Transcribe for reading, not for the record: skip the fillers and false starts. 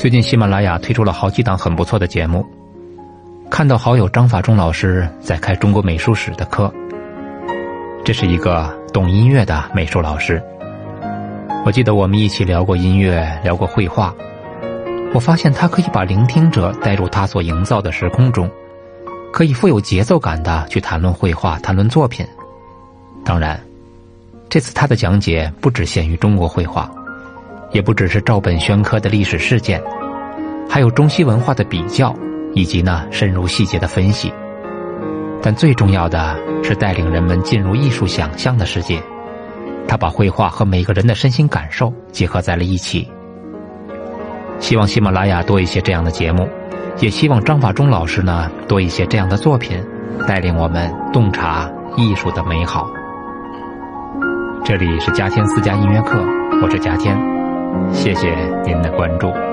最近喜马拉雅推出了好几档很不错的节目，看到好友张法中老师在开中国美术史的课。这是一个懂音乐的美术老师。我记得我们一起聊过音乐，聊过绘画。我发现他可以把聆听者带入他所营造的时空中，可以富有节奏感地去谈论绘画，谈论作品。当然，这次他的讲解不只限于中国绘画，也不只是照本宣科的历史事件，还有中西文化的比较，以及深入细节的分析。但最重要的是带领人们进入艺术想象的世界，他把绘画和每个人的身心感受结合在了一起。希望喜马拉雅多一些这样的节目，也希望张法中老师多一些这样的作品，带领我们洞察艺术的美好。这里是嘉天私家音乐课，我是嘉天，谢谢您的关注。